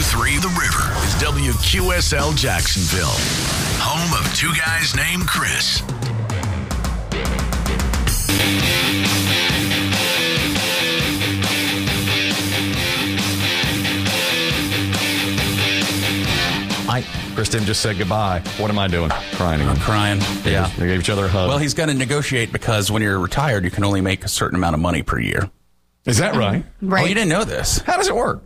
102.3 The River is WQSL Jacksonville, home of two guys named Chris. Kristen just said goodbye. What am I doing? Crying again. I'm crying. Yeah. They gave each other a hug. Well, he's going to negotiate because when you're retired, you can only make a certain amount of money per year. Is that right? Right. Oh, you didn't know this? How does it work?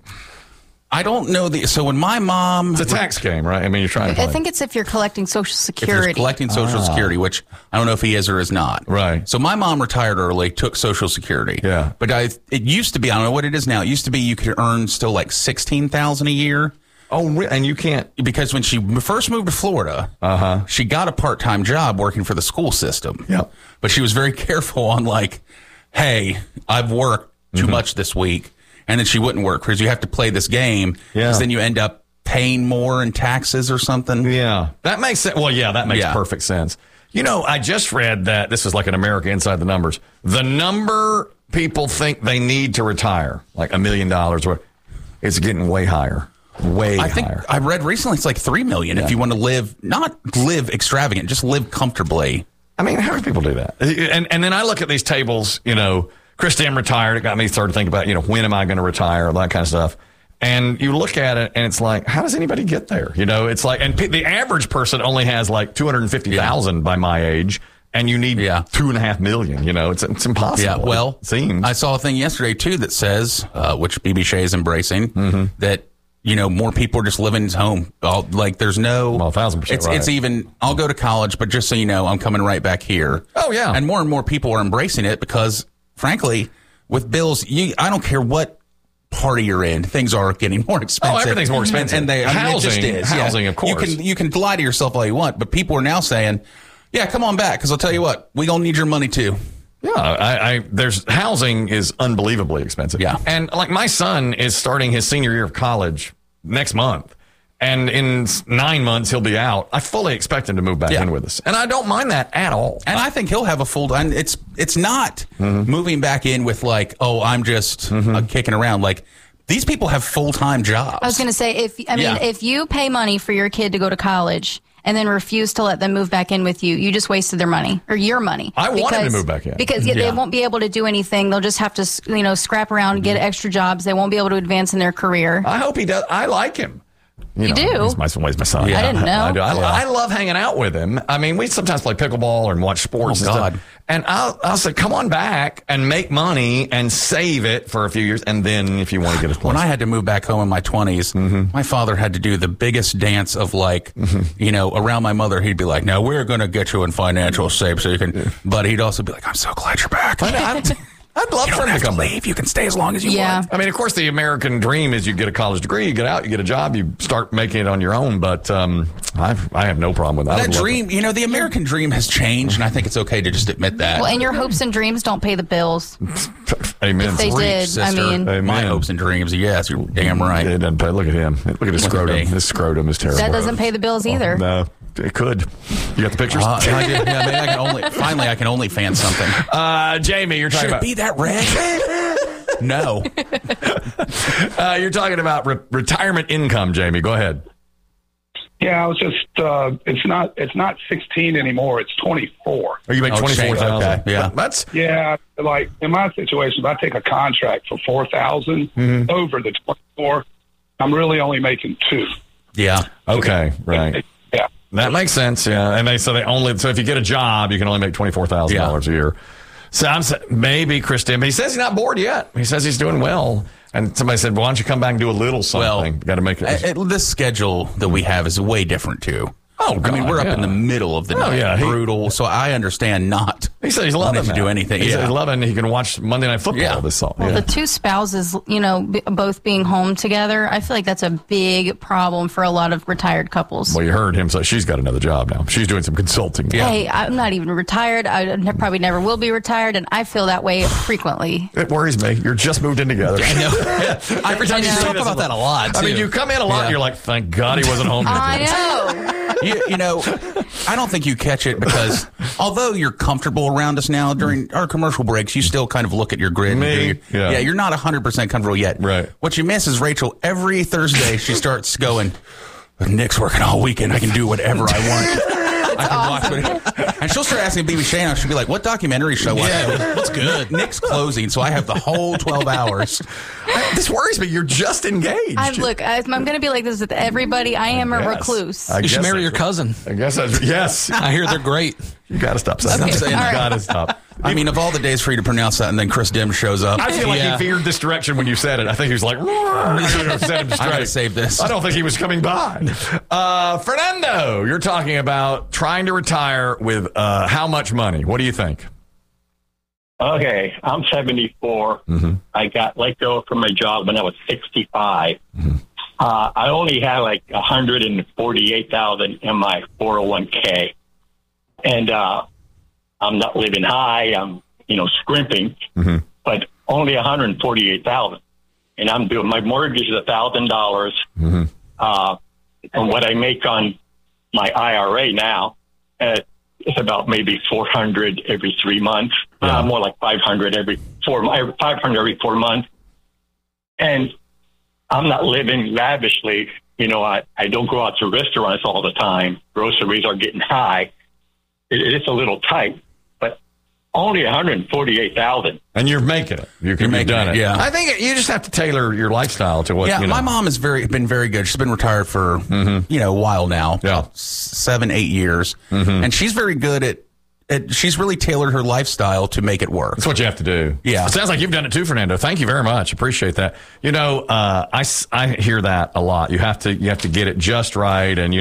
I don't know. So when my mom... It's a tax game, right? I mean, you're trying to play. I think it's if you're collecting Social If Security. you're collecting Social Security, which I don't know if he is or is not. Right. So my mom retired early, took Social Security. Yeah. But it used to be, I don't know what it is now. It used to be you could earn still like $16,000 a year. Oh, and you can't... Because when she first moved to Florida, she got a part-time job working for the school system. Yep. But she was very careful on like, hey, I've worked too much this week. And then she wouldn't work because you have to play this game. Yeah. Because then you end up paying more in taxes or something. Yeah. That makes sense. Well, yeah, that makes perfect sense. You know, I just read that this is like an America Inside the Numbers. The number people think they need to retire, like $1 million, it's getting way higher. I think I read recently it's like $3 million if you want to not live extravagant, just live comfortably. I mean, how do people do that? And then I look at these tables, you know, Christine retired. It got me started to think about, you know, when am I going to retire, all that kind of stuff. And you look at it and it's like, how does anybody get there? You know, it's like, and the average person only has like 250,000 by my age. And you need $2.5 million. You know, it's impossible. Yeah, well, it seems. I saw a thing yesterday too that says, which BB Shea is embracing, that you know more people are just living at home. Like there's no, 1,000% right. It's even. I'll go to college, but just so you know, I'm coming right back here. Oh yeah, and more people are embracing it because, frankly, with bills, I don't care what party you're in, things are getting more expensive. Oh, everything's more expensive, and housing, it just is. Housing, of course. You can lie to yourself all you want, but people are now saying, yeah, come on back, because I'll tell you what, we gonna need your money too. Yeah, there's housing is unbelievably expensive. Yeah. And like my son is starting his senior year of college next month. And in 9 months, he'll be out. I fully expect him to move back in with us. And I don't mind that at all. And I think he'll have a full time. It's not moving back in with like, oh, I'm just kicking around. Like, these people have full-time jobs. I was going to say, if you pay money for your kid to go to college and then refuse to let them move back in with you, you just wasted their money or your money. I want him to move back in. Because they won't be able to do anything. They'll just have to, scrap around and get extra jobs. They won't be able to advance in their career. I hope he does. I like him. You do? He's my son. Yeah. I didn't know. I do. I love hanging out with him. I mean, we sometimes play pickleball and watch sports and stuff. And I'll say, come on back and make money and save it for a few years. And then if you want to get a place. When I had to move back home in my 20s, my father had to do the biggest dance of like, around my mother. He'd be like, no, we're going to get you in financial shape so you can. But he'd also be like, I'm so glad you're back. I'd love for him to come leave. You can stay as long as you want. I mean, of course, the American dream is you get a college degree, you get out, you get a job, you start making it on your own. But I have no problem with that. That dream, the American dream has changed, and I think it's okay to just admit that. Well, and your hopes and dreams don't pay the bills. Amen. If they did, sister. Amen. My hopes and dreams, yes, you're damn right. It doesn't pay. Look at him. Look at his scrotum. His scrotum is terrible. That doesn't pay the bills either. No. It could. You got the pictures? I did. Yeah, maybe I can only fan something. Jamie, you're talking about. Should it be that red? No. You're talking about retirement income, Jamie. Go ahead. Yeah, I was just. It's not 16 anymore. It's 24. Oh, you make 24,000. Okay. Yeah, like in my situation, if I take a contract for 4,000 over the 24, I'm really only making 2. Yeah. Okay. Right. Yeah. That makes sense. Yeah, and so if you get a job, you can only make $24,000 a year. So I'm saying maybe Christian, but he says he's not bored yet. He says he's doing well. And somebody said, "Why don't you come back and do a little something?" Got to make it. This schedule that we have is way different too. Oh, God, I mean, we're up in the middle of the night. Yeah, brutal. So I understand not. He said he's loving to do anything. He's loving. He can watch Monday Night Football this song. Well, the two spouses, both being home together, I feel like that's a big problem for a lot of retired couples. Well, you heard him say she's got another job now. She's doing some consulting. Yeah. Hey, I'm not even retired. I probably never will be retired, and I feel that way frequently. It worries me. You're just moved in together. I know. Every time you talk about that a lot. I mean, you come in a lot, and you're like, thank God he wasn't home. I know. I don't think you catch it because although you're comfortable around us now during our commercial breaks, you still kind of look at your grid. Yeah, you're not 100% comfortable yet. Right. What you miss is Rachel. Every Thursday, she starts going, Nick's working all weekend. I can do whatever I want. I can watch it. And she'll start asking BB Shane. She'll be like, what documentary show? Yeah, what's good? Nick's closing, so I have the whole 12 hours. This worries me. You're just engaged. I'm going to be like this with everybody. I am a recluse. You should marry your cousin. I guess yes. I hear they're great. You got to stop saying Okay. that. You All got to stop. I mean, of all the days for you to pronounce that, and then Chris Dim shows up. I feel like Yeah. he veered this direction when you said it. I think he was like, I I gotta save this. I don't think he was coming by. Fernando, you're talking about trying to retire with how much money? What do you think? Okay, I'm 74. I got let go from my job when I was 65. I only had like 148,000 in my 401k, and I'm not living high. I'm scrimping, but only 148,000, and I'm doing my mortgage is $1,000, and what I make on my IRA now. It's about maybe 400 every 3 months. More like 500 every 4 months. And I'm not living lavishly. I don't go out to restaurants all the time. Groceries are getting high. It's a little tight, but only 148,000. And you're making it. You've done it. Yeah. I think you just have to tailor your lifestyle to what. Yeah, my mom has been very good. She's been retired for a while now. Yeah. 7-8 years, and she's very good at. She's really tailored her lifestyle to make it work. That's what you have to do. Yeah. It sounds like you've done it too, Fernando. Thank you very much. Appreciate that. I hear that a lot. You have to get it just right and,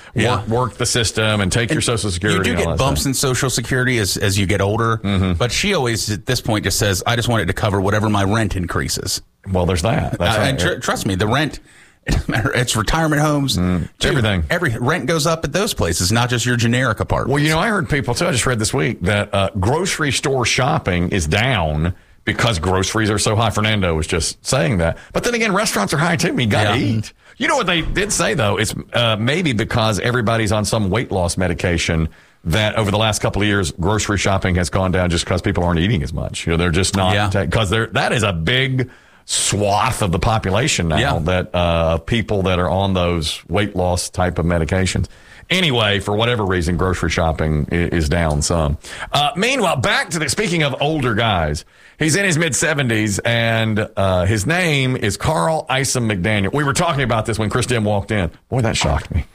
work the system and take your Social Security. You do get bumps in Social Security as you get older, but she always, at this point, just says, I just want it to cover whatever my rent increases. Well, there's that. That's right. And trust me, the rent... It doesn't matter. It's retirement homes. Everything. Every rent goes up at those places, not just your generic apartment. Well, I heard people, too. I just read this week that grocery store shopping is down because groceries are so high. Fernando was just saying that. But then again, restaurants are high, too. You got to eat. You know what they did say, though? It's maybe because everybody's on some weight loss medication that over the last couple of years, grocery shopping has gone down just because people aren't eating as much. They're just not. Because that is a big swath of the population now that people that are on those weight loss type of medications. Anyway, for whatever reason, grocery shopping is down some. Meanwhile, back to speaking of older guys, he's in his mid-70s, and his name is Carl Isom McDaniel. We were talking about this when Chris Dim walked in. Boy, that shocked me.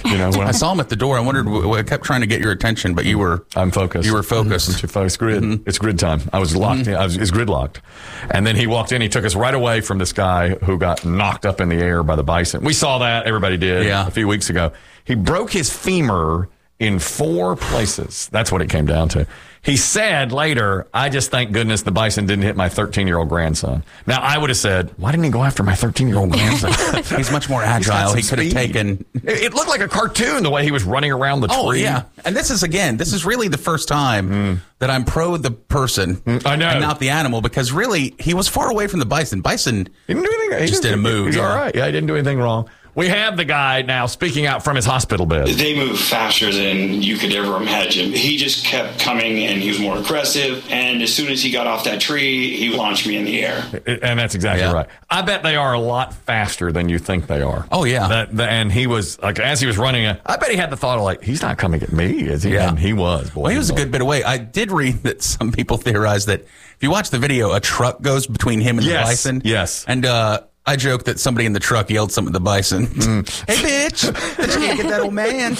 I saw him at the door. I wondered. I kept trying to get your attention, but you were. I'm focused. You were focused. It's grid. It's grid time. I was locked. It's grid locked. And then he walked in. He took us right away from this guy who got knocked up in the air by the bison. We saw that. Everybody did. A few weeks ago. He broke his femur in 4 places. That's what it came down to. He said later, I just thank goodness the bison didn't hit my 13-year-old grandson. Now, I would have said, why didn't he go after my 13-year-old grandson? He's much more agile. He could have taken... It looked like a cartoon, the way he was running around the tree. Oh, yeah. And this is really the first time that I'm pro the person I know. and not the animal, because really, he was far away from the bison. Bison he didn't do anything. He just didn't move. He's all right. Yeah, he didn't do anything wrong. We have the guy now speaking out from his hospital bed. They move faster than you could ever imagine. He just kept coming, and he was more aggressive. And as soon as he got off that tree, he launched me in the air. And that's exactly right. I bet they are a lot faster than you think they are. Oh, yeah. And he was, like, as he was running, I bet he had the thought of, like, he's not coming at me, is he? Yeah. And he was. Boy, well, he was a good bit away. I did read that some people theorize that if you watch the video, a truck goes between him and the bison. Yes. And, I joke that somebody in the truck yelled something at the bison. Hey, bitch! Bitch can't get that old man.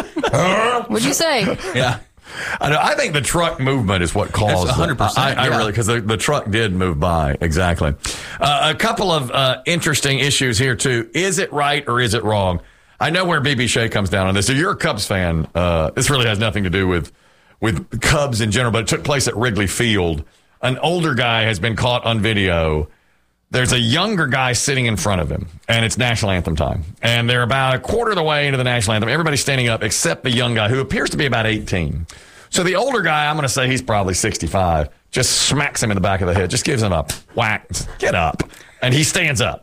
What'd you say? Yeah. I think the truck movement is what caused it. 100%. I really, because the truck did move by. Exactly. A couple of interesting issues here, too. Is it right or is it wrong? I know where BB Shea comes down on this. So you're a Cubs fan. This really has nothing to do with Cubs in general, but it took place at Wrigley Field. An older guy has been caught on video. There's a younger guy sitting in front of him, and it's national anthem time. And they're about a quarter of the way into the national anthem. Everybody's standing up except the young guy, who appears to be about 18. So the older guy, I'm going to say he's probably 65, just smacks him in the back of the head, just gives him a whack. Get up. And he stands up.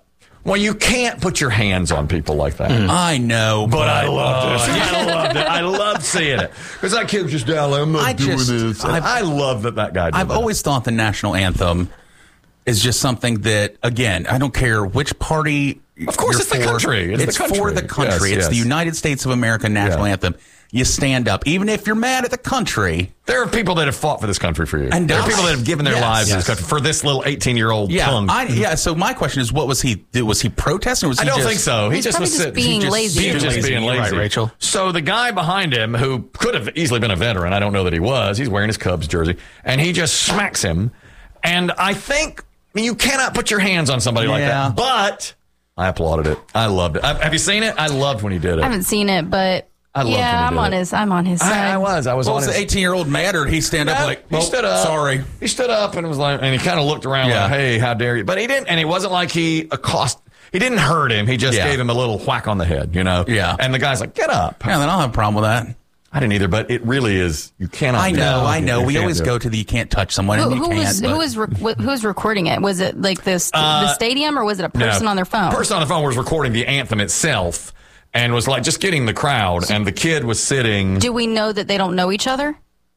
Well, you can't put your hands on people like that. I know, But I loved it. I loved it. I loved seeing it. Because that kid was just down there. I'm not doing this. I love that guy did I've that. always thought the national anthem is just something that, again, I don't care which party. Of course, you're it's the for. country. It's the country. for the country. Yes, it's the yes. United States of America national anthem. You stand up, even if you're mad at the country. There are people that have fought for this country for you. And there are people that have given their lives to this country for this little 18-year-old punk. So my question is, what was he? Was he protesting? Or was I he don't just, think so. He He's just probably was just sitting. being he lazy. He was just being lazy. Right, Rachel. So the guy behind him, who could have easily been a veteran, I don't know that he was. He's wearing his Cubs jersey, and he just smacks him. And I think you cannot put your hands on somebody like that. But I applauded it. I loved it. Have you seen it? I loved when he did it. I haven't seen it, but I loved when he I'm did on it. his. I'm on his side. I was Well, on was his. the 18-year-old mad, or did he stand up like, he stood up. Sorry. He stood up and was like, and he kind of looked around like, hey, how dare you? But he didn't, and it wasn't like he didn't hurt him. He just gave him a little whack on the head, Yeah. And the guy's like, get up. Yeah, then I'll have a problem with that. I didn't either, but it really is, you cannot. I know. You We can't always do go it. to the you can't touch someone, and you can't. Who was recording it? Was it like the stadium, or was it a person on their phone? Person on the phone was recording the anthem itself and was like just getting the crowd, and the kid was sitting. Do we know that they don't know each other?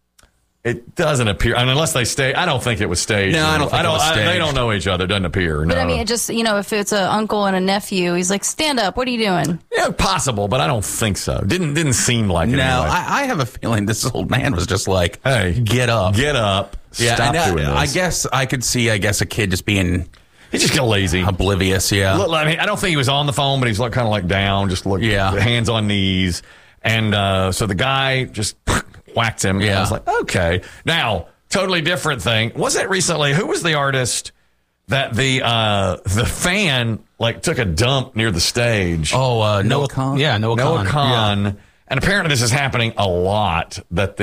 It doesn't appear, I mean, unless they stay. I don't think it was staged. No, I don't think it was staged. They don't know each other. It doesn't appear. But no. I mean, it just, if it's an uncle and a nephew, he's like, stand up. What are you doing? Yeah, possible, but I don't think so. Didn't seem like it. No, anyway. I have a feeling this old man was just like, hey, get up. Get up. Yeah, Stop and doing this. I guess I could see, a kid just being He just got lazy. oblivious, yeah. Look, I mean, I don't think he was on the phone, but he's like kind of like down, just hands on knees. And so the guy just whacked him. Yeah. I was like, okay. Now, totally different thing. Was it recently? Who was the artist that the fan like took a dump near the stage? Oh, Noah Khan? Yeah, Noah Khan. Yeah. And apparently this is happening a lot. That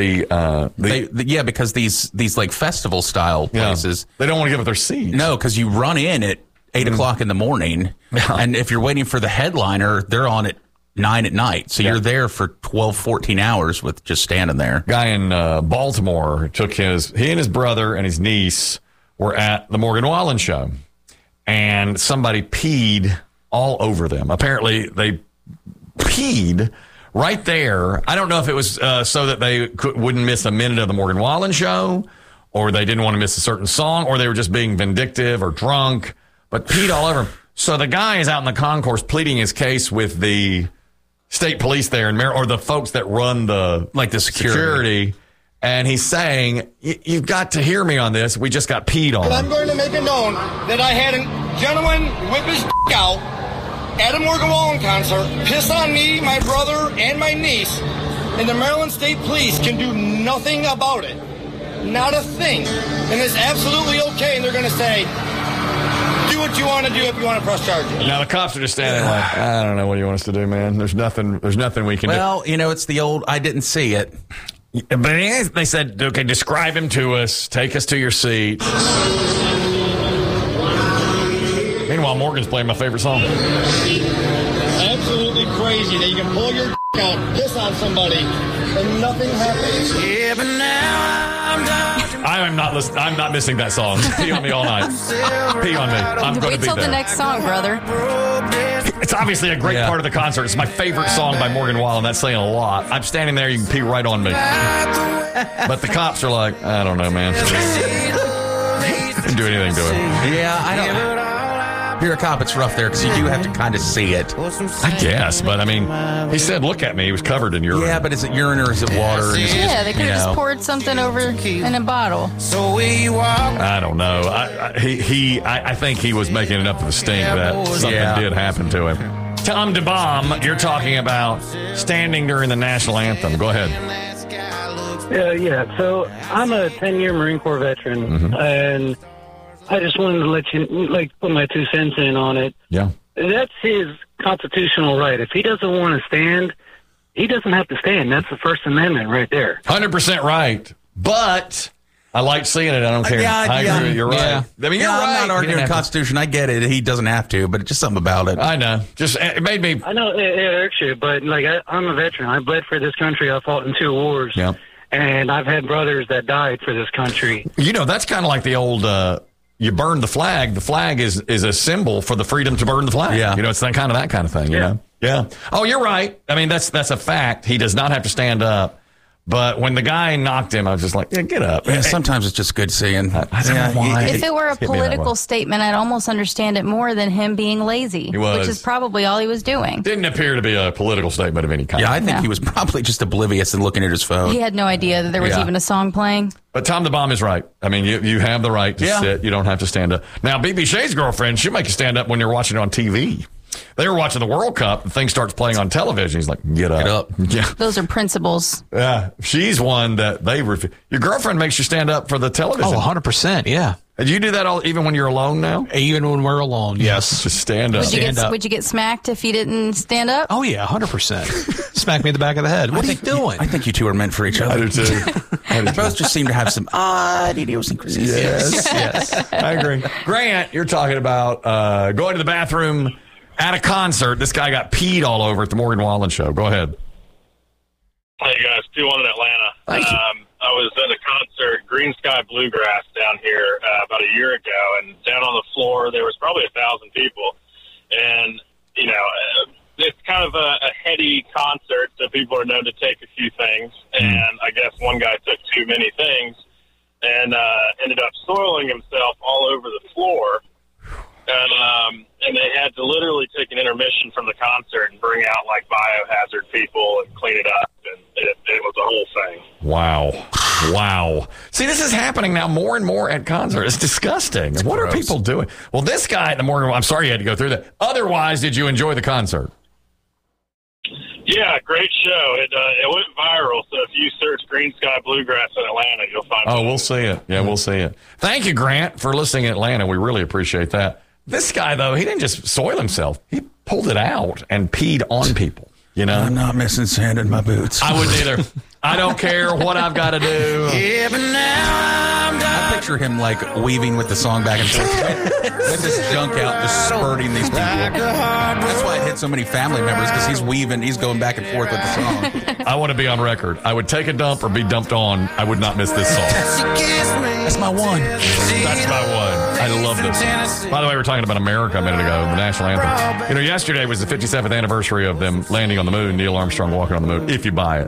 because these like festival style places, they don't want to give up their seats. No, because you run in at 8 o'clock in the morning, and if you're waiting for the headliner, they're on at 9 at night. So you're there for 12, 14 hours with just standing there. Guy in Baltimore he and his brother and his niece were at the Morgan Wallen show, and somebody peed all over them. Apparently they peed right there. I don't know if it was so that they wouldn't miss a minute of the Morgan Wallen show, or they didn't want to miss a certain song, or they were just being vindictive or drunk, but peed all over them. So the guy is out in the concourse pleading his case with the state police there in Maryland, or the folks that run the security. And he's saying, you've got to hear me on this. We just got peed on. And I'm going to make it known that I had a gentleman whip his out at a Morgan Wallen concert, piss on me, my brother, and my niece, and the Maryland State Police can do nothing about it. Not a thing. And it's absolutely okay, and they're going to say, do what you want to do if you want to press charges. Now the cops are just standing like, I don't know what you want us to do, man. There's nothing we can do. Well, it's the old, I didn't see it. But they said, okay, describe him to us. Take us to your seat. Meanwhile, Morgan's playing my favorite song. Absolutely crazy that you can pull your out, piss on somebody, and nothing happens. Yeah, but now I'm done. I'm not missing that song. Pee on me all night. Pee on me. I'm going to Wait be till there. the next song, brother. It's obviously a great part of the concert. It's my favorite song by Morgan Wallen. That's saying a lot. I'm standing there. You can pee right on me. But the cops are like, I don't know, man. Didn't do anything to him. Yeah, I don't. If you're a cop, it's rough there because you do have to kind of see it. I guess, but I mean, he said, look at me. He was covered in urine. Yeah, but is it urine or is it water? Yeah, they could have just poured something over in a bottle. So we walk. I don't know. I think he was making enough of a stink that something did happen to him. Tom DeBomb, you're talking about standing during the national anthem. Go ahead. Yeah. So I'm a 10-year Marine Corps veteran, and I just wanted to let you, put my 2 cents in on it. Yeah. That's his constitutional right. If he doesn't want to stand, he doesn't have to stand. That's the First Amendment right there. 100% right. But I like seeing it. I don't care. I agree with you. You're right. Yeah. I mean, you're right. I'm not arguing the Constitution. I get it. He doesn't have to, but just something about it. I know. Just it made me. I know it irks you, but I'm a veteran. I bled for this country. I fought in 2 wars. Yeah. And I've had brothers that died for this country. That's kind of like the old you burn the flag is a symbol for the freedom to burn the flag. Yeah. You know, it's that kind of thing, you know? Yeah. Oh, you're right. I mean, that's a fact. He does not have to stand up. But when the guy knocked him, I was just like, yeah, get up. Yeah, sometimes it's just good seeing. I don't know why. If it were a Hit me that way. political statement, I'd almost understand it more than him being lazy, He was. which is probably all he was doing. Didn't appear to be a political statement of any kind. Yeah, I think No. he was probably just oblivious and looking at his phone. He had no idea that there was Yeah. even a song playing. But Tom the Bomb is right. I mean, you have the right to Yeah. sit. You don't have to stand up. Now, BB Shea's girlfriend, she'll make you stand up when you're watching it on TV. They were watching the World Cup. The thing starts playing on television. He's like, get up. Get up. Yeah. Those are principles. Yeah. She's one that they refuse. Your girlfriend makes you stand up for the television. Oh, 100%. Yeah. And you do that even when you're alone now? Even when we're alone. Yes. Just stand up. Would you get smacked if you didn't stand up? Oh, yeah. 100%. Smack me in the back of the head. What are you doing? I think you two are meant for each other. I do too. They both just seem to have some odd idiosyncrasies. Yes. I agree. Grant, you're talking about going to the bathroom at a concert. This guy got peed all over at the Morgan Wallen show. Go ahead. Hey guys, 2-1 in Atlanta. Thank you. I was at a concert, Green Sky Bluegrass, down here about a year ago, and down on the floor there was probably 1,000 people, and you know it's kind of a heady concert, so people are known to take a few things, and I guess one guy took too many things and ended up soiling himself all over the floor. And they had to literally take an intermission from the concert and bring out like biohazard people and clean it up, and it was a whole thing. Wow. See, this is happening now more and more at concerts. It's disgusting. What are people doing? Well, this guy at the Morgan, I'm sorry you had to go through that. Otherwise, did you enjoy the concert? Yeah, great show. It went viral, so if you search Green Sky Bluegrass in Atlanta, you'll find it. Oh, we'll see it. Yeah, we'll see it. Thank you, Grant, for listening in Atlanta. We really appreciate that. This guy, though, he didn't just soil himself. He pulled it out and peed on people, you know? I'm not missing sand in my boots. I wouldn't either. I don't care what I've got to do. Yeah, but now I picture him like weaving with the song back and forth with this junk out, just spurting these people. That's why it hit so many family members, because he's weaving, he's going back and forth with the song. I want to be on record. I would take a dump or be dumped on. I would not miss this song. That's my one. That's my one. I love this. By the way, we were talking about America a minute ago, the national anthem. You know, yesterday was the 57th anniversary of them landing on the moon, Neil Armstrong walking on the moon, if you buy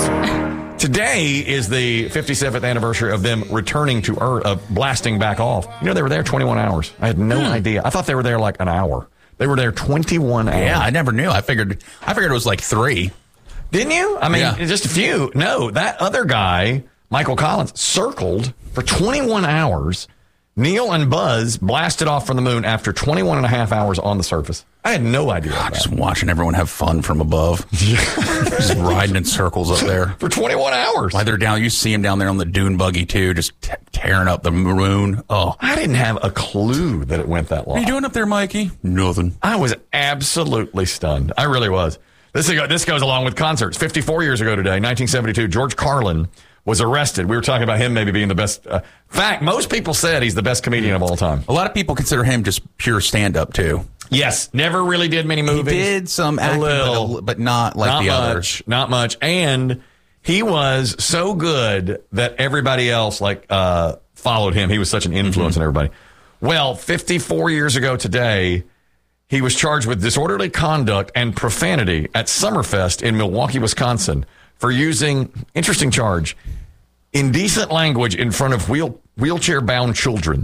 it. Today is the 57th anniversary of them returning to Earth, blasting back off. You know, they were there 21 hours. I had no idea. I thought they were there like an hour. They were there 21 hours. Yeah, I never knew. I figured it was like 3. Didn't you? I mean, just a few. No, that other guy, Michael Collins, circled for 21 hours. Neil and Buzz blasted off from the moon after 21 and a half hours on the surface. I had no idea. Just watching everyone have fun from above. Just riding in circles up there. For 21 hours. While they're down, you see them down there on the dune buggy, too, just tearing up the moon. Oh, I didn't have a clue that it went that long. What are you doing up there, Mikey? Nothing. I was absolutely stunned. I really was. This goes along with concerts. 54 years ago today, 1972, George Carlin was arrested. We were talking about him maybe being the best. In fact, most people said he's the best comedian of all time. A lot of people consider him just pure stand-up, too. Yes. Never really did many movies. He did some acting, but not like the others. Not much. And he was so good that everybody else followed him. He was such an influence on everybody. Well, 54 years ago today, he was charged with disorderly conduct and profanity at Summerfest in Milwaukee, Wisconsin, for using, interesting charge, indecent language in front of wheelchair-bound children.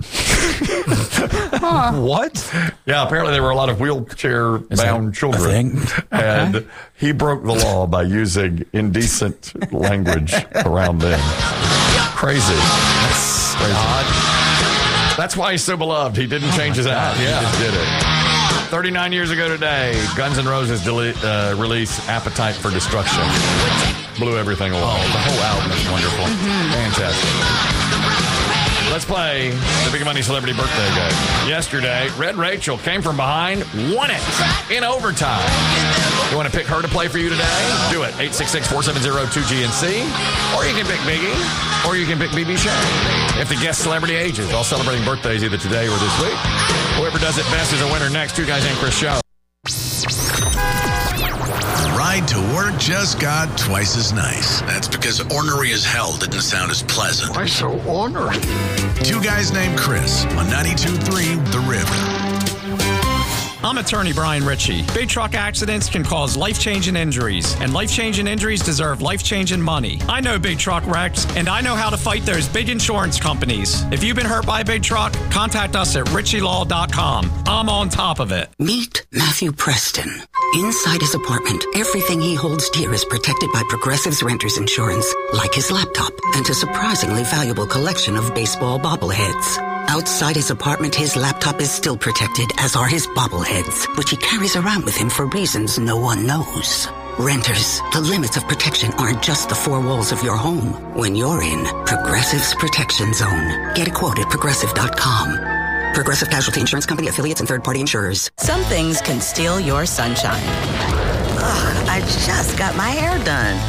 What? Yeah, apparently there were a lot of wheelchair-bound children. And he broke the law by using indecent language around them. Crazy. That's crazy. Odd. That's why he's so beloved. He didn't change his act. He just did it. 39 years ago today, Guns N' Roses released Appetite for Destruction. Blew everything away. Oh, the whole album is wonderful. Fantastic. Let's play the Big Money Celebrity Birthday Game. Yesterday, Red Rachel came from behind, won it in overtime. You want to pick her to play for you today? Do it. 866-470-2GNC. Or you can pick Biggie, or you can pick BB Shea. If the guest celebrity ages, all celebrating birthdays either today or this week. Whoever does it best is a winner next. Two Guys and Chris Show. ride to work just got twice as nice. That's because ornery as hell didn't sound as pleasant. Why so ornery? Two Guys Named Chris on 92.3 The River. I'm attorney Brian Ritchie. Big truck accidents can cause life-changing injuries, and life-changing injuries deserve life-changing money. I know big truck wrecks, and I know how to fight those big insurance companies. If you've been hurt by a big truck, contact us at ritchielaw.com. I'm on top of it. Meet Matthew Preston. Inside his apartment, everything he holds dear is protected by Progressive's Renter's Insurance, like his laptop and a surprisingly valuable collection of baseball bobbleheads. Outside his apartment, his laptop is still protected, as are his bobbleheads, which he carries around with him for reasons no one knows. Renters, the limits of protection aren't just the four walls of your home. When you're in Progressive's Protection Zone, get a quote at Progressive.com. Progressive Casualty Insurance Company, affiliates, and third-party insurers. Some things can steal your sunshine. Ugh, I just got my hair done.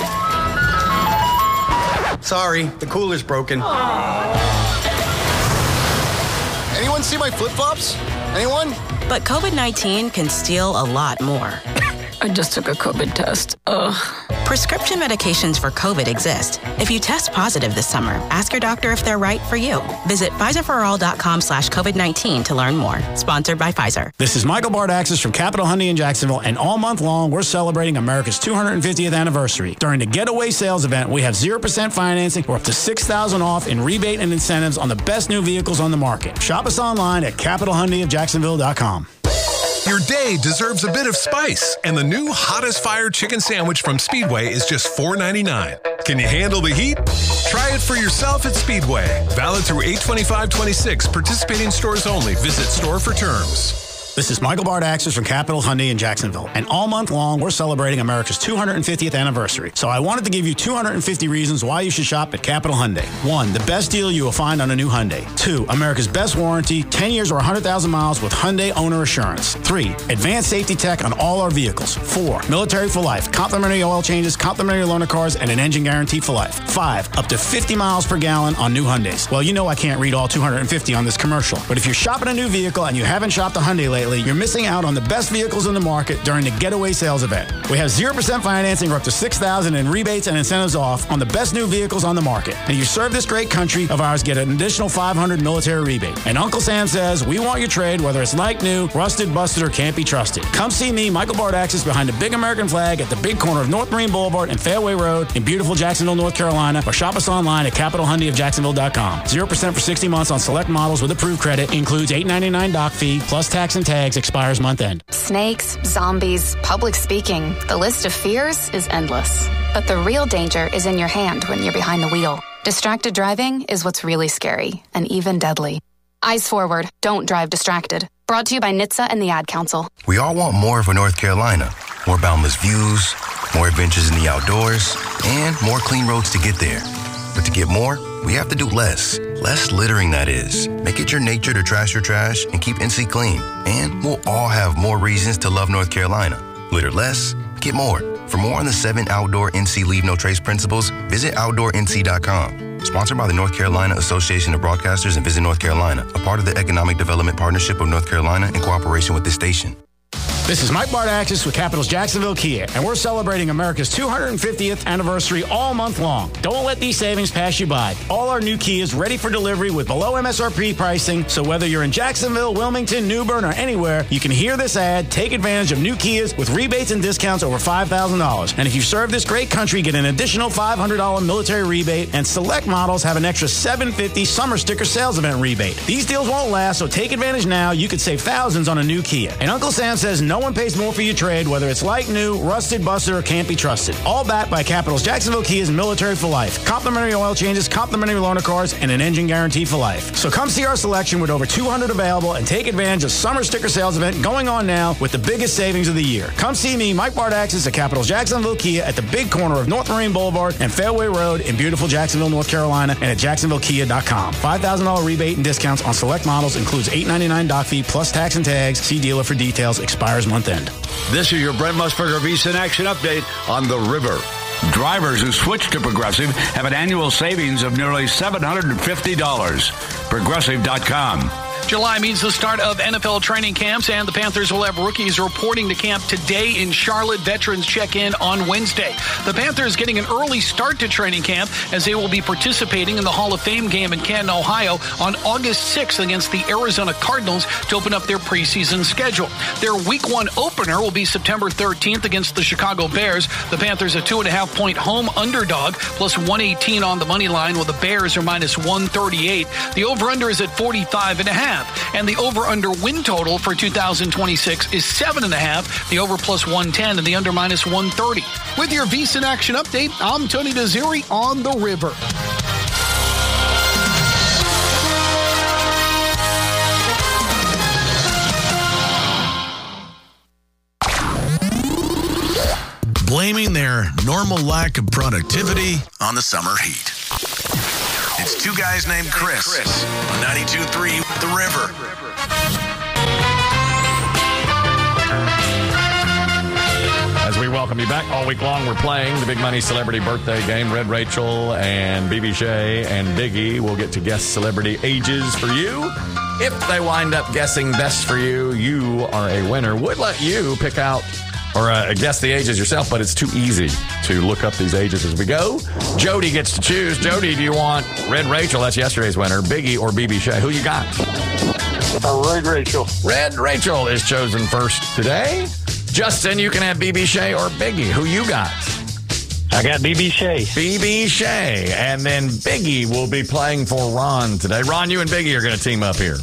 Sorry, the cooler's broken. Anyone see my flip-flops? Anyone? But COVID-19 can steal a lot more. I just took a COVID test. Ugh. Prescription medications for COVID exist. If you test positive this summer, ask your doctor if they're right for you. Visit PfizerForAll.com/COVID-19 to learn more. Sponsored by Pfizer. This is Michael Bardaxis from Capital Hyundai in Jacksonville, and all month long, we're celebrating America's 250th anniversary. During the Getaway Sales event, we have 0% financing or up to $6,000 off in rebate and incentives on the best new vehicles on the market. Shop us online at CapitalHyundaiofJacksonville.com. Your day deserves a bit of spice, and the new hottest fire chicken sandwich from Speedway is just $4.99. Can you handle the heat? Try it for yourself at Speedway. Valid through 8/25/26. Participating stores only. Visit store for terms. This is Michael Bardaxis from Capital Hyundai in Jacksonville. And all month long, we're celebrating America's 250th anniversary. So I wanted to give you 250 reasons why you should shop at Capital Hyundai. 1, the best deal you will find on a new Hyundai. 2, America's best warranty, 10 years or 100,000 miles with Hyundai Owner Assurance. 3, advanced safety tech on all our vehicles. 4, military for life, complimentary oil changes, complimentary loaner cars, and an engine guarantee for life. 5, up to 50 miles per gallon on new Hyundais. Well, you know I can't read all 250 on this commercial. But if you're shopping a new vehicle and you haven't shopped a Hyundai lately, you're missing out on the best vehicles in the market during the Getaway Sales event. We have 0% financing or up to $6,000 in rebates and incentives off on the best new vehicles on the market. And you serve this great country of ours, get an additional $500 military rebate. And Uncle Sam says, we want your trade, whether it's like new, rusted, busted, or can't be trusted. Come see me, Michael Bardaxis, behind the big American flag at the big corner of North Marine Boulevard and Fairway Road in beautiful Jacksonville, North Carolina, or shop us online at CapitalHyundaiofJacksonville.com. 0% for 60 months on select models with approved credit. Includes $8.99 doc fee, plus tax and tags. Expires month end. Snakes, zombies, public speaking. The list of fears is endless. But the real danger is in your hand when you're behind the wheel. Distracted driving is what's really scary and even deadly. Eyes forward. Don't drive distracted. Brought to you by NHTSA and the Ad Council. We all want more for North Carolina. More boundless views, more adventures in the outdoors, and more clean roads to get there. But to get more, we have to do less. Less littering, that is. Make it your nature to trash your trash and keep NC clean. And we'll all have more reasons to love North Carolina. Litter less, get more. For more on the 7 outdoor NC Leave No Trace principles, visit OutdoorNC.com. Sponsored by the North Carolina Association of Broadcasters and Visit North Carolina, a part of the Economic Development Partnership of North Carolina in cooperation with this station. This is Mike Bardaxis with Capital's Jacksonville Kia, and we're celebrating America's 250th anniversary all month long. Don't let these savings pass you by. All our new Kias ready for delivery with below MSRP pricing, so whether you're in Jacksonville, Wilmington, New Bern, or anywhere, you can hear this ad, take advantage of new Kias with rebates and discounts over $5,000. And if you serve this great country, get an additional $500 military rebate, and select models have an extra $750 summer sticker sales event rebate. These deals won't last, so take advantage now. You could save thousands on a new Kia. And Uncle Sam says no one pays more for your trade, whether it's like new, rusted, busted, or can't be trusted. All backed by Capital's Jacksonville Kia's military for life. Complimentary oil changes, complimentary loaner cars, and an engine guarantee for life. So come see our selection with over 200 available and take advantage of summer sticker sales event going on now with the biggest savings of the year. Come see me, Mike Bardaxis, at Capital's Jacksonville Kia at the big corner of North Marine Boulevard and Fairway Road in beautiful Jacksonville, North Carolina, and at JacksonvilleKia.com. $5,000 rebate and discounts on select models, includes $8.99 doc fee plus tax and tags. See dealer for details. Expires month end. This is your Brent Musburger VSiN Action Update on the river. Drivers who switch to Progressive have an annual savings of nearly $750. Progressive.com. July means the start of NFL training camps, and the Panthers will have rookies reporting to camp today in Charlotte. Veterans check in on Wednesday. The Panthers getting an early start to training camp as they will be participating in the Hall of Fame game in Canton, Ohio on August 6th against the Arizona Cardinals to open up their preseason schedule. Their Week 1 opener will be September 13th against the Chicago Bears. The Panthers a 2.5-point home underdog, plus 118 on the money line, while the Bears are minus 138. The over-under is at 45.5, and the over-under win total for 2026 is 7.5. The over plus 110 and the under minus 130. With your VSiN Action Update, I'm Tony Desiri on the River. Blaming their normal lack of productivity on the summer heat. It's two guys named Chris on 92.3 The River. As we welcome you back, all week long we're playing the Big Money Celebrity Birthday Game. Red Rachel and BB Shea and Biggie will get to guess celebrity ages for you. If they wind up guessing best for you, you are a winner. Would let you pick out or guess the ages yourself, but it's too easy to look up these ages as we go. Jody gets to choose. Jody, do you want Red Rachel, that's yesterday's winner, Biggie, or BB Shea? Who you got? Red Rachel. Red Rachel is chosen first today. Justin, you can have BB Shea or Biggie. Who you got? I got BB Shea. BB Shea. And then Biggie will be playing for Ron today. Ron, you and Biggie are going to team up here.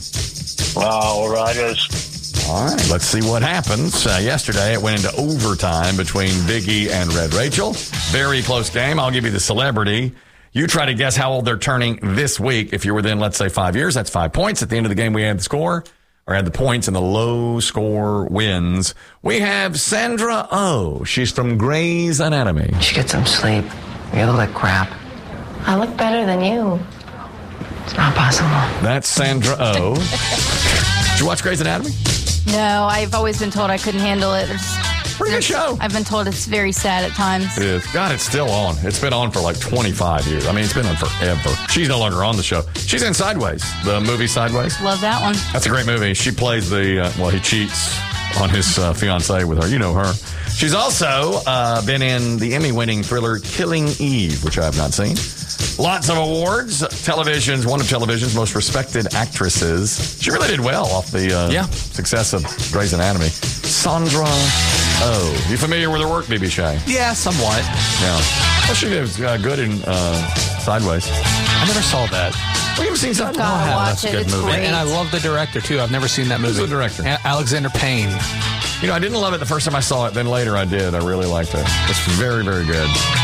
All right. All right, let's see what happens. Yesterday, it went into overtime between Biggie and Red Rachel. Very close game. I'll give you the celebrity. You try to guess how old they're turning this week. If you're within, let's say, 5 years, that's 5 points. At the end of the game, we add the score, or add the points, and the low score wins. We have Sandra Oh. She's from Grey's Anatomy. You should get some sleep. You look like crap. I look better than you. It's not possible. That's Sandra Oh. Did you watch Grey's Anatomy? No, I've always been told I couldn't handle it. Pretty good show. I've been told it's very sad at times. It is. God, it's still on. It's been on for like 25 years. I mean, it's been on forever. She's no longer on the show. She's in Sideways, the movie Sideways. Love that one. That's a great movie. She plays he cheats on his fiancée with her. You know her. She's also been in the Emmy-winning thriller Killing Eve, which I have not seen. Lots of awards. One of television's most respected actresses. She really did well off the success of Grey's Anatomy. Sandra Oh. You familiar with her work, BB Shea? Yeah, somewhat. Yeah. Well, she was good in Sideways. I never saw that. We haven't seen Sideways. That's a good movie. Great. And I love the director, too. I've never seen that movie. Who's the director? Alexander Payne. You know, I didn't love it the first time I saw it. Then later I did. I really liked it. It's very, very good.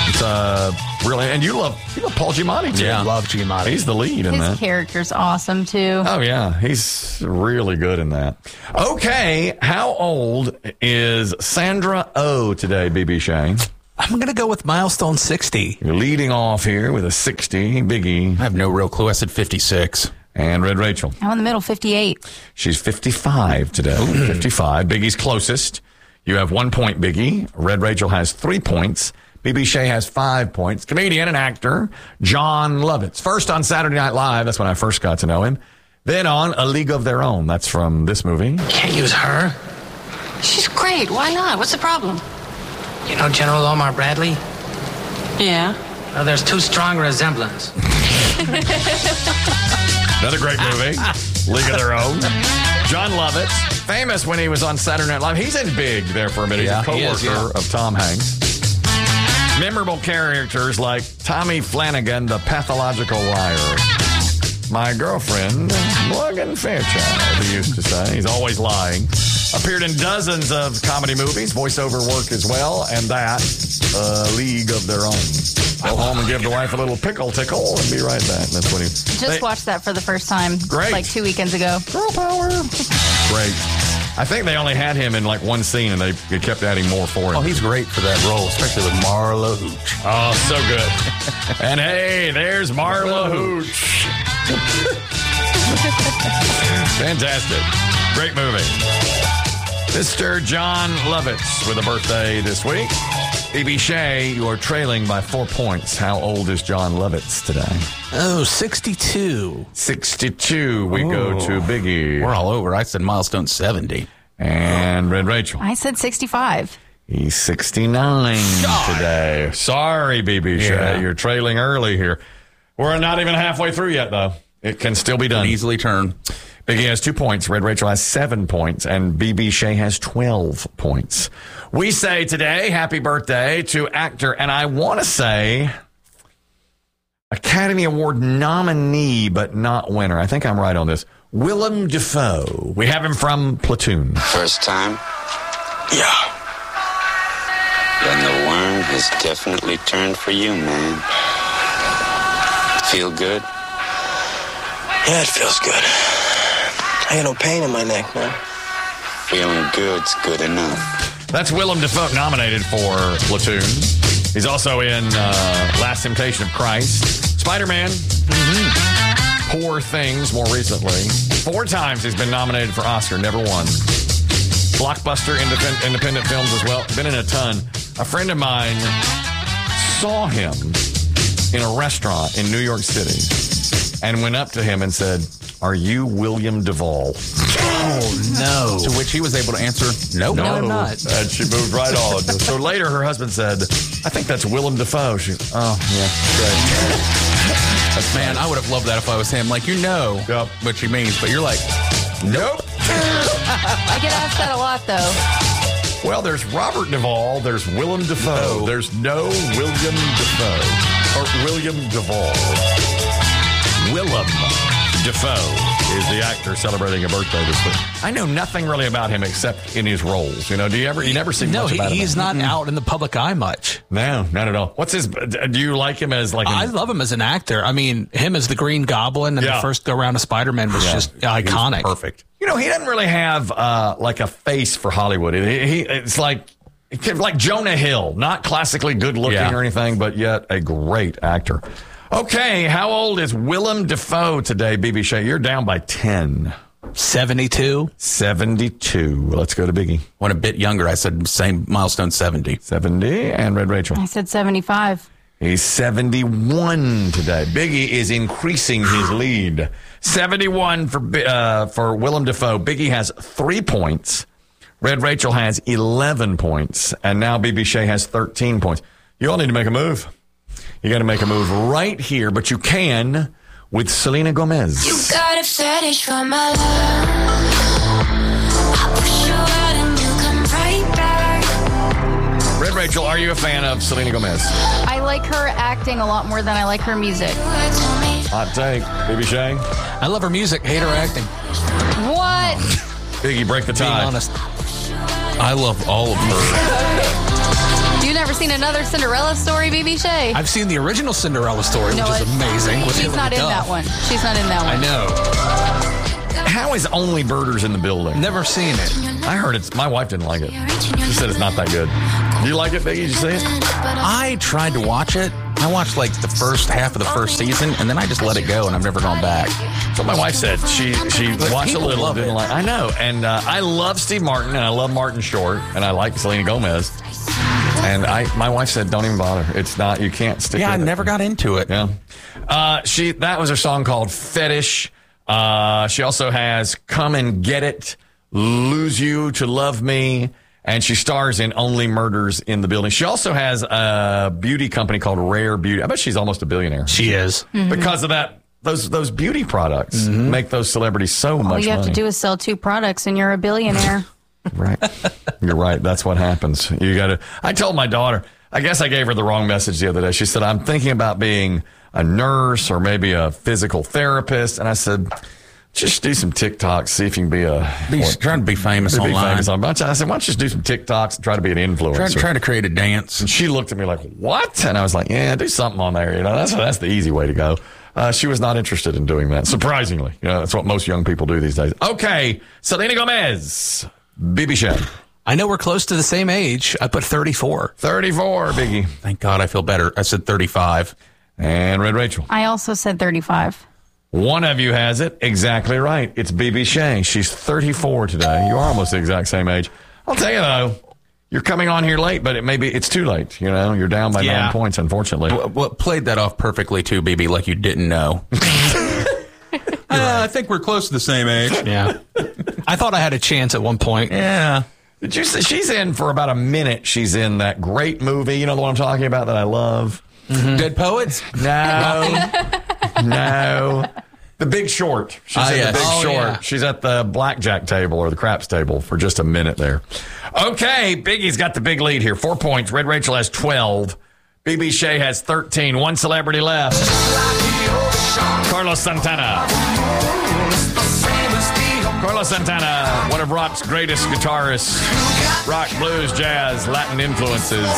It's really, and you love Paul Giamatti too. Yeah, I love Giamatti. He's the lead in His that. character's awesome too. Oh yeah, he's really good in that. Okay, how old is Sandra Oh today, BB Shea? I'm going to go with milestone 60. You're leading off here with a 60. Biggie. I have no real clue. I said 56. And Red Rachel. I'm in the middle, 58. She's 55 today. 55. Biggie's closest. You have 1 point, Biggie. Red Rachel has 3 points. BB Shea has 5 points. Comedian and actor Jon Lovitz. First on Saturday Night Live. That's when I first got to know him. Then on A League of Their Own. That's from this movie. Can't use her. She's great. Why not? What's the problem? You know General Omar Bradley? Yeah. Well, there's too strong a resemblance. Another great movie. League of Their Own. Jon Lovitz. Famous when he was on Saturday Night Live. He's in Big there for a minute. He's a co-worker of Tom Hanks. Memorable characters like Tommy Flanagan, the pathological liar. My girlfriend, Morgan Fairchild, he used to say. He's always lying. Appeared in dozens of comedy movies, voiceover work as well, and that, League of Their Own. Go home and give the wife a little pickle tickle and be right back. That's what he... Just watched that for the first time. Great. Like 2 weekends ago. Girl power. Great. I think they only had him in like one scene, and they kept adding more for him. Oh, he's great for that role, especially with Marla Hooch. Oh, so good. And hey, there's Marla Hooch. Fantastic. Great movie. Mr. Jon Lovitz with a birthday this week. BB Shea, you are trailing by 4 points. How old is John Lovitz today? Oh, 62. 62. We go to Biggie. We're all over. I said milestone 70. And Red Rachel. I said 65. He's 69 today. Sorry, BB Shea. You're trailing early here. We're not even halfway through yet, though. It can still be done. Can easily turn. Biggie has 2 points. Red Rachel has 7 points. And BB Shea has 12 points. We say today, happy birthday to actor, and I want to say Academy Award nominee, but not winner. I think I'm right on this. Willem Dafoe. We have him from Platoon. First time? Yeah. Then the worm has definitely turned for you, man. Feel good? Yeah, it feels good. I got no pain in my neck, man. Feeling good's good enough. That's Willem Dafoe, nominated for Platoon. He's also in Last Temptation of Christ. Spider-Man. Poor Things, more recently. 4 times he's been nominated for Oscar, never won. Blockbuster independent films as well. Been in a ton. A friend of mine saw him in a restaurant in New York City and went up to him and said, "Are you William Duvall?" Oh, no. To which he was able to answer, No, I'm not. And she moved right on. So later her husband said, "I think that's Willem Dafoe." She, oh, yeah, great. Man, I would have loved that if I was him. Like, you know what she means, but you're like, nope. I get asked that a lot, though. Well, there's Robert Duvall. There's Willem Dafoe. There's no William Dafoe. Or William Duvall. Willem Dafoe is the actor celebrating a birthday this week. I know nothing really about him except in his roles. You know, you never see much about him. He's not out in the public eye much. No, not at all. What's his, do you like him as like I love him as an actor. I mean, him as the Green Goblin and the first go round of Spider-Man was just iconic. Perfect. You know, he doesn't really have like a face for Hollywood. It's like Jonah Hill, not classically good looking or anything, but yet a great actor. Okay, how old is Willem Dafoe today, BB Shea? You're down by 10. 72. 72. Let's go to Biggie. Went a bit younger. I said same milestone 70. 70. And Red Rachel. I said 75. He's 71 today. Biggie is increasing his lead. 71 for Willem Dafoe. Biggie has 3 points. Red Rachel has 11 points. And now BB Shea has 13 points. You all need to make a move. You got to make a move right here, but you can with Selena Gomez. You got a fetish for my love. I push you out and you come right back. Red Rachel, are you a fan of Selena Gomez? I like her acting a lot more than I like her music. Hot take. BB Shea? I love her music, hate her acting. What? Biggie, break the tie. Being honest. I love all of her. You never seen another Cinderella story, BB Shea? I've seen the original Cinderella story, which is amazing. She's not in that one. She's not in that one. I know. How is Only Birders in the Building? Never seen it. I heard it's. My wife didn't like it. She said it's not that good. Do you like it, Biggie? Did you see it? I tried to watch it. I watched like the first half of the first season, and then I just let it go, and I've never gone back. So my wife said she watched a little, didn't like. I know, and I love Steve Martin, and I love Martin Short, and I like Selena Gomez. And my wife said, "Don't even bother. It's not. You can't stick." Yeah, with I never got into it. Yeah, that was her song called "Fetish." She also has "Come and Get It," "Lose You to Love Me," and she stars in "Only Murders in the Building." She also has a beauty company called Rare Beauty. I bet she's almost a billionaire. She is because of that. Those beauty products make those celebrities so much money. All you have to do is sell 2 products, and you're a billionaire. Right. You're right. That's what happens. You got to. I told my daughter, I guess I gave her the wrong message the other day. She said, "I'm thinking about being a nurse or maybe a physical therapist." And I said, "Just do some TikToks, see if you can be trying to be famous online." I said, "Why don't you just do some TikToks and try to be an influencer? Try to create a dance." And she looked at me like, "What?" And I was like, "Yeah, do something on there. You know, that's the easy way to go." She was not interested in doing that. Surprisingly, that's what most young people do these days. Okay, Selena Gomez. BB Shea. I know we're close to the same age. I put 34. 34, Biggie. Thank God I feel better. I said 35. And Red Rachel. I also said 35. One of you has it exactly right. It's BB Shea. She's 34 today. You are almost the exact same age. I'll tell you, though, you're coming on here late, but it's too late. You know, you're down by 9 points, unfortunately. Well, played that off perfectly too, BB, like you didn't know. I think we're close to the same age. Yeah. I thought I had a chance at one point. Yeah. Did you see she's in for about a minute? She's in that great movie. You know the one I'm talking about that I love? Mm-hmm. Dead Poets? No. The Big Short. She's in The Big Short. Yeah. She's at the blackjack table or the craps table for just a minute there. Okay, Biggie's got the big lead here. 4 points. Red Rachel has 12. BB Shea has 13. One celebrity left. Carlos Santana. Carlos Santana, one of rock's greatest guitarists. Rock, blues, jazz, Latin influences.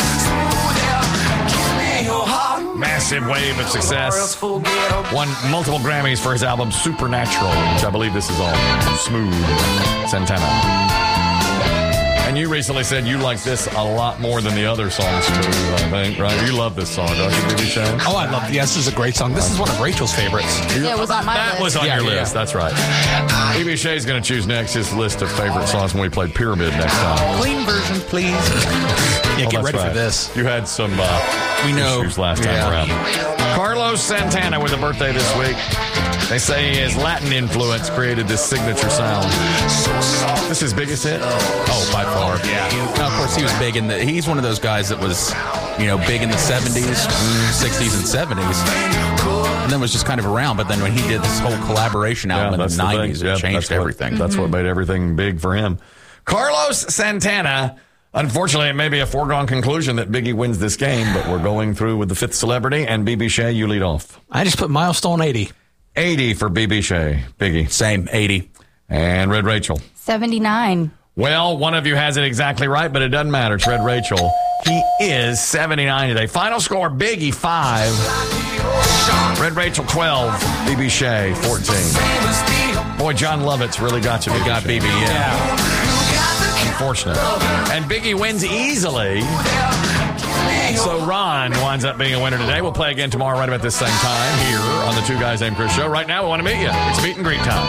Massive wave of success. Won multiple Grammys for his album Supernatural, which I believe this is all. Smooth Santana. And you recently said you like this a lot more than the other songs too, I think, right? You love this song, don't you, BB Shea? Oh, I love it. Yes, this is a great song. This is one of Rachel's favorites. Yeah, it was on my list. That was on your list. That's right. BB Shea's going to choose next his list of favorite songs when we play Pyramid next time. Clean version, please. Yeah, get ready for this. You had some issues last time around. Carlos Santana with a birthday this week. They say his Latin influence created this signature sound. This is his biggest hit? Oh, by far. Yeah. Now, of course, he was big he's one of those guys that was, big in the 70s, 60s, and 70s. And then was just kind of around. But then when he did this whole collaboration album in the 90s, it changed everything. That's what made everything big for him. Carlos Santana. Unfortunately, it may be a foregone conclusion that Biggie wins this game, but we're going through with the fifth celebrity. And BB Shea, you lead off. I just put milestone 80. 80 for BB Shea. Biggie. Same, 80. And Red Rachel. 79. Well, one of you has it exactly right, but it doesn't matter. It's Red Rachel. He is 79 today. Final score, Biggie 5. Red Rachel 12. BB Shea 14. Boy, John Lovett's really got you. We got BB, yeah. Unfortunate. And Biggie wins easily. So Ron winds up being a winner today. We'll play again tomorrow right about this same time here on the Two Guys Named Chris show. Right now, we want to meet you. It's meet and greet time.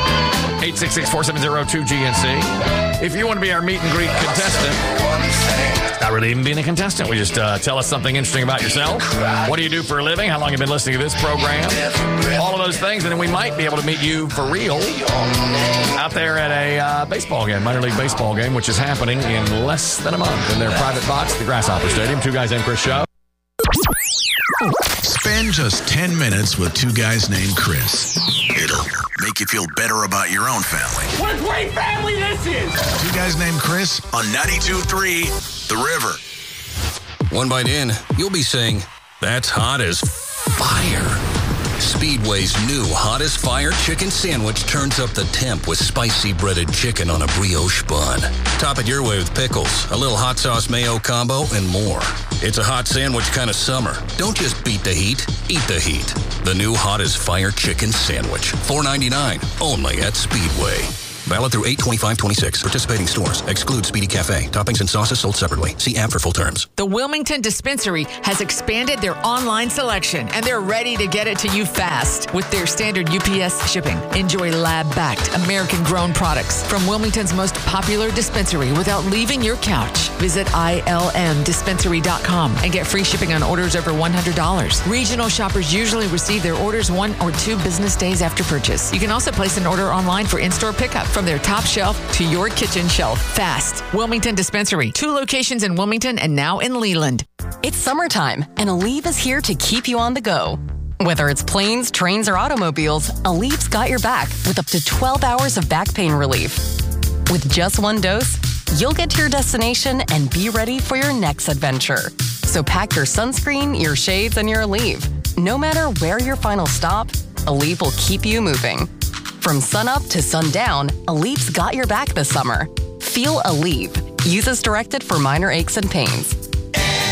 866-470-2GNC. If you want to be our meet and greet contestant, not really even being a contestant. We just tell us something interesting about yourself. What do you do for a living? How long have you been listening to this program? All of those things. And then we might be able to meet you for real out there at a baseball game, minor league baseball game, which is happening in less than a month in their private box, the Grasshopper Stadium. Two Guys Named Chris show. Spend just 10 minutes with Two Guys Named Chris. It'll make you feel better about your own family. What a great family this is! Two Guys Named Chris on 92.3 The River. One bite in, you'll be saying, that's hot as fire. Speedway's new Hot as Fire chicken sandwich turns up the temp with spicy breaded chicken on a brioche bun. Top it your way with pickles, a little hot sauce mayo combo, and more. It's a hot sandwich kind of summer. Don't just beat the heat, eat the heat. The new Hot as Fire chicken sandwich. $4.99, only at Speedway. Valid through 8/25/26. Participating stores. Exclude Speedy Cafe. Toppings and sauces sold separately. See app for full terms. The Wilmington Dispensary has expanded their online selection, and they're ready to get it to you fast with their standard UPS shipping. Enjoy lab-backed, American-grown products from Wilmington's most popular dispensary without leaving your couch. Visit ilmdispensary.com and get free shipping on orders over $100. Regional shoppers usually receive their orders 1 or 2 business days after purchase. You can also place an order online for in-store pickup from their top shelf to your kitchen shelf. Fast. Wilmington Dispensary. 2 locations in Wilmington and now in Leland. It's summertime, and Aleve is here to keep you on the go. Whether it's planes, trains, or automobiles, Aleve's got your back with up to 12 hours of back pain relief. With just 1 dose, you'll get to your destination and be ready for your next adventure. So pack your sunscreen, your shades, and your Aleve. No matter where your final stop, Aleve will keep you moving. From sunup to sundown, Aleve's got your back this summer. Feel Aleve. Use as directed for minor aches and pains.